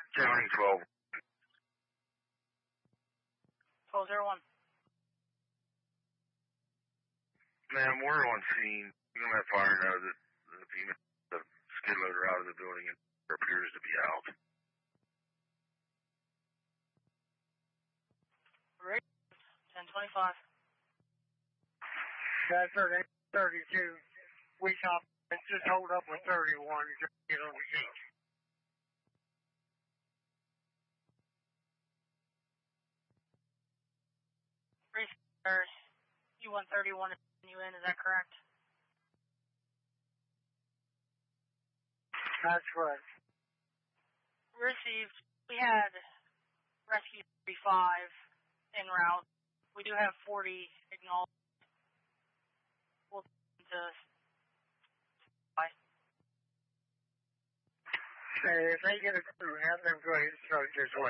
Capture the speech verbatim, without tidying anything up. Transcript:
County twelve. twelve zero one. Ma'am, we're on scene. You know that fire know that the female, the skid loader out of the building and there appears to be out. Right. ten twenty-five. That's thirty, thirty-two. We stop and just hold up with thirty-one. Just get on the scene. There's U one thirty-one you in, is that correct? That's correct. Received. We had rescue thirty-five en route. We do have forty acknowledged. We'll to bye. Hey, if they get a crew, have them go ahead and start this way.